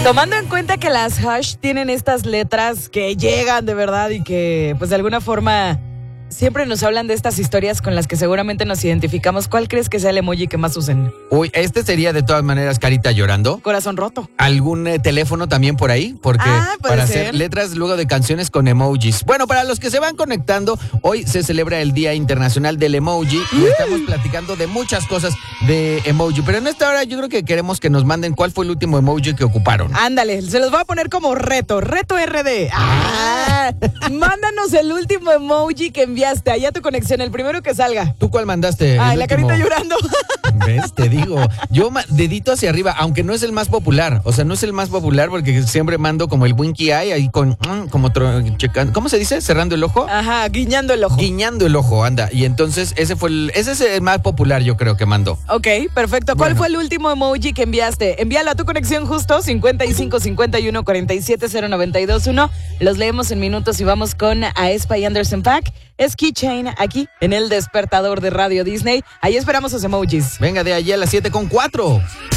Tomando en cuenta que las hash tienen estas letras que llegan de verdad y que pues de alguna forma siempre nos hablan de estas historias con las que seguramente nos identificamos, ¿cuál crees que sea el emoji que más usen? Uy, este sería de todas maneras carita llorando. Corazón roto. ¿Algún teléfono también por ahí? Porque puede para ser. hacer letras luego de canciones con emojis. Bueno, para los que se van conectando, hoy se celebra el Día Internacional del Emoji y estamos platicando de muchas cosas de emoji. Pero en esta hora yo creo que queremos que nos manden cuál fue el último emoji que ocuparon. Ándale, se los voy a poner como reto RD. Mándanos el último emoji que enviaste allá a tu conexión, el primero que salga. ¿Tú cuál mandaste? Ay, la carita llorando. ¿Ves? Te digo, yo dedito hacia arriba, aunque no es el más popular. O sea, no es el más popular porque siempre mando como el winky eye ahí con, checando. ¿Cómo se dice? ¿Cerrando el ojo? Ajá, guiñando el ojo. Guiñando el ojo, anda. Y entonces ese es el más popular, yo creo que mandó. Ok, perfecto. ¿Cuál fue el último emoji que enviaste? Envíalo a tu conexión justo, 55 51 47 0921. Los leemos en minutos y vamos con Aespa y Anderson .Paak. Es Keychain aquí en el despertador de Radio Disney. Ahí esperamos sus emojis. Venga, de allí a las 7:04.